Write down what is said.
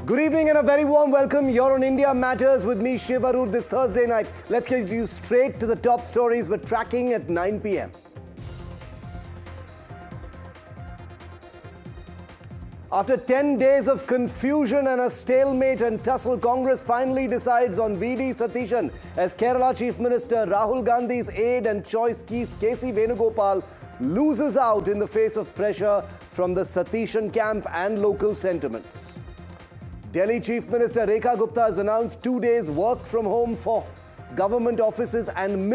Good evening and a very warm welcome. You're on India Matters with me, Shiv Arur, this Thursday night. Let's get you straight to the top stories we're tracking at 9 p.m. After 10 days of confusion and a stalemate and tussle, Congress finally decides on VD Satishan as Kerala Chief Minister. Rahul Gandhi's aide and choice KC Venugopal loses out in the face of pressure from the Satishan camp and local sentiments. Delhi Chief Minister Rekha Gupta has announced 2 days work from home for government offices and